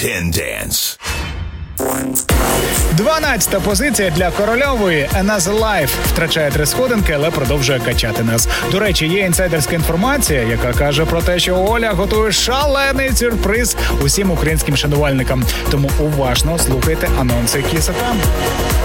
10 Dance. 12-та позиція для Корольової «Another Life» втрачає 3 сходинки, але продовжує качати нас. До речі, є інсайдерська інформація, яка каже про те, що Оля готує шалений сюрприз усім українським шанувальникам. Тому уважно слухайте анонси Kiss FM.